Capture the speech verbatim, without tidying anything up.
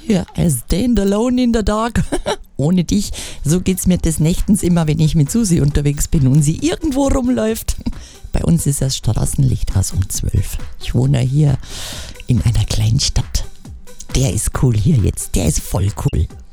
Ja, I stand alone in the dark. Ohne dich. So geht's mir des Nächtens immer, wenn ich mit Susi unterwegs bin und sie irgendwo rumläuft. Bei uns ist das Straßenlicht erst um zwölf. Ich wohne hier in einer kleinen Stadt. Der ist cool hier jetzt. Der ist voll cool.